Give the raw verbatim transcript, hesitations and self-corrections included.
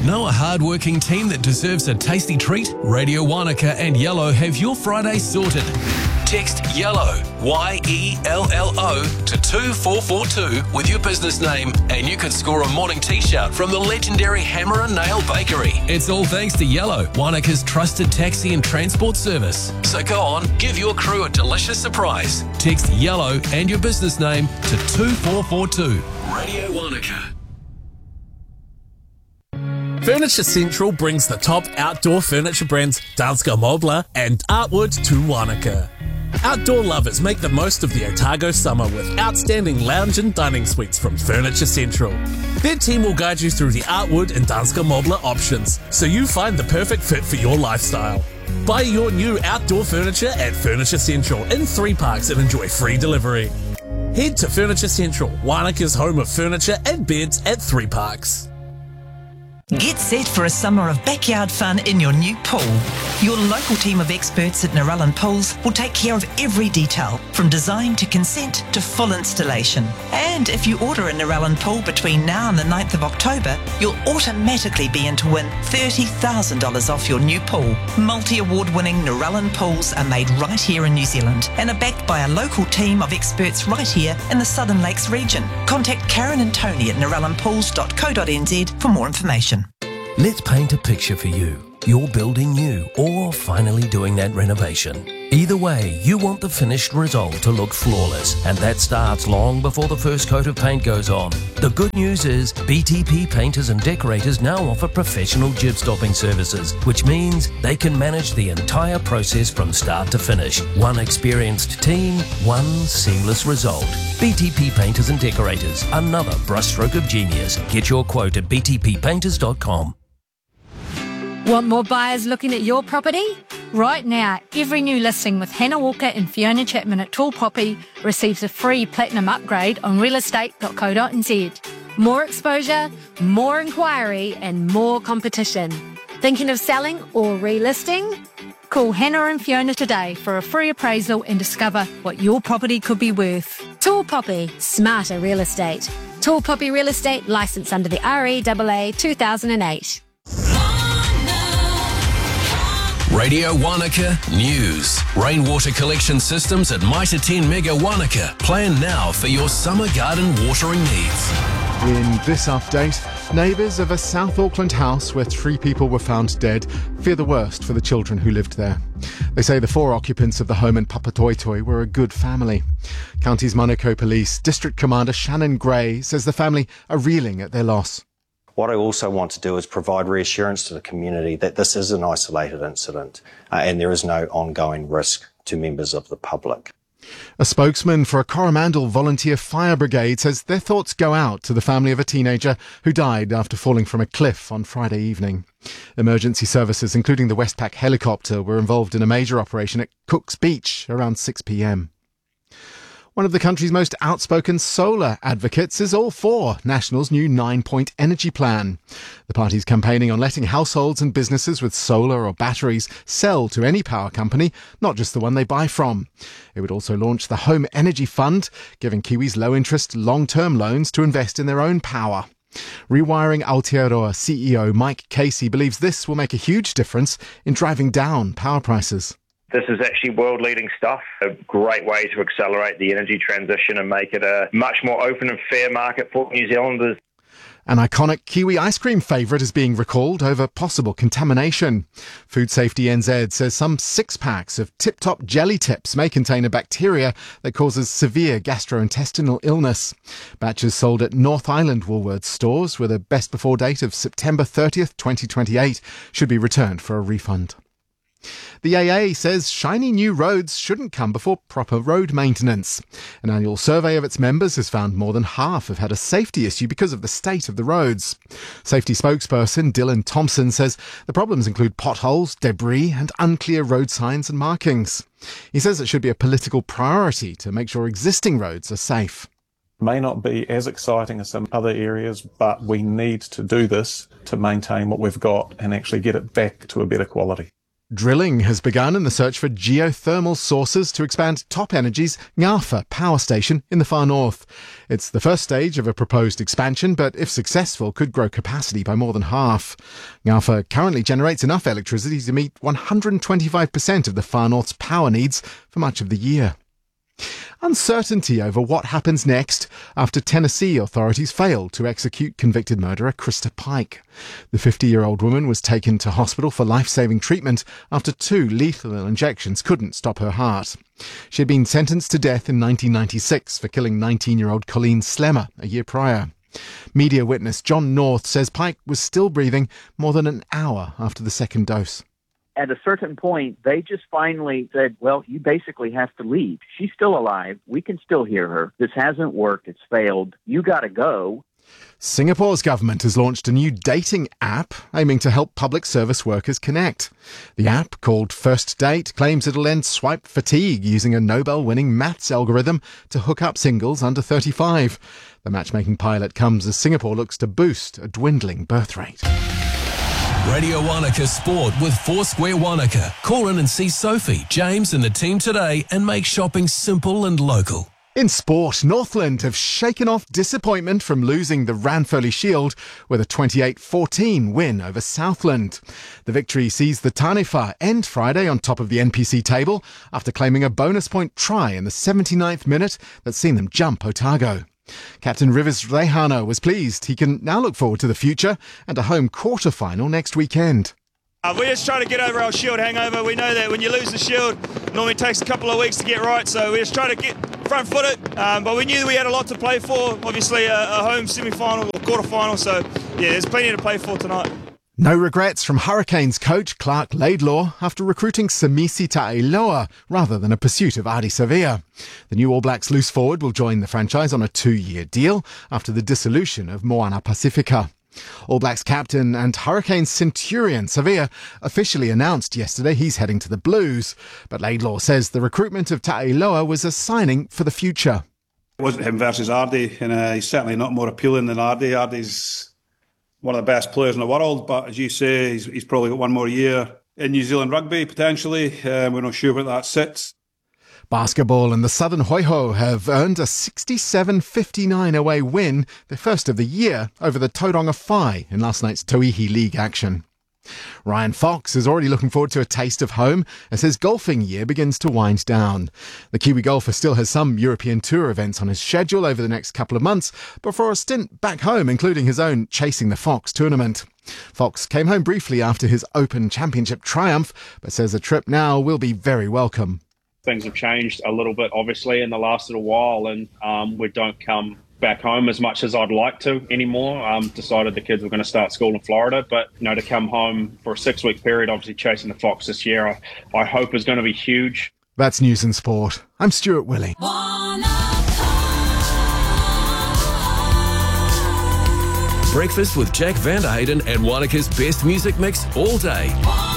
Know a hard-working team that deserves a tasty treat? Radio Wanaka and Yellow have your Friday sorted. Text YELLOW, Y E L L O, to two four four two with your business name and you could score a morning t-shirt from the legendary Hammer and Nail Bakery. It's all thanks to Yellow, Wanaka's trusted taxi and transport service. So go on, give your crew a delicious surprise. Text YELLOW and your business name to two four four two. Radio Wanaka. Furniture Central brings the top outdoor furniture brands Danska Möbler and Artwood to Wanaka. Outdoor lovers make the most of the Otago summer with outstanding lounge and dining suites from Furniture Central. Their team will guide you through the Artwood and Danska Möbler options so you find the perfect fit for your lifestyle. Buy your new outdoor furniture at Furniture Central in three parks and enjoy free delivery. Head to Furniture Central, Wanaka's home of furniture and beds at three parks. Get set for a summer of backyard fun in your new pool. Your local team of experts at Narellan Pools will take care of every detail, from design to consent to full installation. And if you order a Narellan pool between now and the ninth of October, you'll automatically be in to win thirty thousand dollars off your new pool. Multi-award winning Narellan Pools are made right here in New Zealand and are backed by a local team of experts right here in the Southern Lakes region. Contact Karen and Tony at narellan pools dot co dot n z for more information. Let's paint a picture for you. You're building new or finally doing that renovation. Either way, you want the finished result to look flawless, and that starts long before the first coat of paint goes on. The good news is B T P Painters and Decorators now offer professional jib stopping services, which means they can manage the entire process from start to finish. One experienced team, one seamless result. B T P Painters and Decorators, another brushstroke of genius. Get your quote at b t p painters dot com. Want more buyers looking at your property? Right now, every new listing with Hannah Walker and Fiona Chapman at Tall Poppy receives a free platinum upgrade on real estate dot co dot n z. More exposure, more inquiry and more competition. Thinking of selling or relisting? Call Hannah and Fiona today for a free appraisal and discover what your property could be worth. Tall Poppy, smarter real estate. Tall Poppy Real Estate, licensed under the R E A A two thousand eight. Radio Wanaka News. Rainwater collection systems at Mitre ten Mega Wanaka. Plan now for your summer garden watering needs. In this update, neighbours of a South Auckland house where three people were found dead fear the worst for the children who lived there. They say the four occupants of the home in Papatoetoe were a good family. Counties Manukau Police District Commander Shannon Gray says the family are reeling at their loss. What I also want to do is provide reassurance to the community that this is an isolated incident uh, and there is no ongoing risk to members of the public. A spokesman for a Coromandel volunteer fire brigade says their thoughts go out to the family of a teenager who died after falling from a cliff on Friday evening. Emergency services, including the Westpac helicopter, were involved in a major operation at Cook's Beach around six p m. One of the country's most outspoken solar advocates is all for National's new nine-point energy plan. The party's campaigning on letting households and businesses with solar or batteries sell to any power company, not just the one they buy from. It would also launch the Home Energy Fund, giving Kiwis low-interest, long-term loans to invest in their own power. Rewiring Aotearoa C E O Mike Casey believes this will make a huge difference in driving down power prices. This is actually world-leading stuff, a great way to accelerate the energy transition and make it a much more open and fair market for New Zealanders. An iconic Kiwi ice cream favourite is being recalled over possible contamination. Food Safety N Z says some six packs of Tip Top jelly tips may contain a bacteria that causes severe gastrointestinal illness. Batches sold at North Island Woolworths stores with a best before date of September thirtieth, twenty twenty-eight should be returned for a refund. The A A says shiny new roads shouldn't come before proper road maintenance. An annual survey of its members has found more than half have had a safety issue because of the state of the roads. Safety spokesperson Dylan Thompson says the problems include potholes, debris and unclear road signs and markings. He says it should be a political priority to make sure existing roads are safe. May not be as exciting as some other areas, but we need to do this to maintain what we've got and actually get it back to a better quality. Drilling has begun in the search for geothermal sources to expand Top Energy's Ngawha power station in the far north. It's the first stage of a proposed expansion, but if successful, could grow capacity by more than half. Ngawha currently generates enough electricity to meet one hundred twenty-five percent of the far north's power needs for much of the year. Uncertainty over what happens next after Tennessee authorities failed to execute convicted murderer Krista Pike. The fifty-year-old woman was taken to hospital for life-saving treatment after two lethal injections couldn't stop her heart. She had been sentenced to death in nineteen ninety-six for killing nineteen-year-old Colleen Slemmer a year prior. Media witness John North says Pike was still breathing more than an hour after the second dose. At a certain point, they just finally said, well, you basically have to leave. She's still alive. We can still hear her. This hasn't worked. It's failed. You got to go. Singapore's government has launched a new dating app aiming to help public service workers connect. The app, called First Date, claims it'll end swipe fatigue using a Nobel-winning maths algorithm to hook up singles under thirty-five. The matchmaking pilot comes as Singapore looks to boost a dwindling birth rate. Radio Wanaka Sport with Foursquare Wanaka. Call in and see Sophie, James and the team today and make shopping simple and local. In sport, Northland have shaken off disappointment from losing the Ranfurly Shield with a twenty-eight fourteen win over Southland. The victory sees the Taniwha end Friday on top of the N P C table after claiming a bonus point try in the seventy-ninth minute that's seen them jump Otago. Captain Rivers Rehana was pleased. He can now look forward to the future and a home quarter-final next weekend. Uh, we're just trying to get over our Shield hangover. We know that when you lose the Shield, it normally takes a couple of weeks to get right, so we're just trying to get front-footed. Um, but we knew we had a lot to play for. Obviously, a, a home semi-final or quarter-final, so yeah, there's plenty to play for tonight. No regrets from Hurricanes coach Clark Laidlaw after recruiting Samisi Ta'iloa rather than a pursuit of Ardie Savea. The new All Blacks loose forward will join the franchise on a two-year deal after the dissolution of Moana Pacifica. All Blacks captain and Hurricanes centurion Savea officially announced yesterday he's heading to the Blues, but Laidlaw says the recruitment of Ta'iloa was a signing for the future. It wasn't him versus Ardie, and uh, he's certainly not more appealing than Ardie. Ardie's one of the best players in the world, but as you say, he's, he's probably got one more year in New Zealand rugby, potentially. Uh, we're not sure where that sits. Basketball and the Southern Hoiho have earned a sixty-seven fifty-nine away win, the first of the year, over the Tauranga Whai in last night's Tauihi League action. Ryan Fox is already looking forward to a taste of home as his golfing year begins to wind down. The Kiwi golfer still has some European Tour events on his schedule over the next couple of months before a stint back home, including his own Chasing the Fox tournament. Fox came home briefly after his Open Championship triumph, but says a trip now will be very welcome. Things have changed a little bit, obviously, in the last little while, and um, we don't come back home as much as I'd like to anymore. Um, decided the kids were going to start school in Florida, but you know, to come home for a six-week period, obviously Chasing the Fox this year, I, I hope is going to be huge. That's News and Sport. I'm Stuart Willie. Breakfast with Jack Van Hayden and Wanaka's best music mix all day.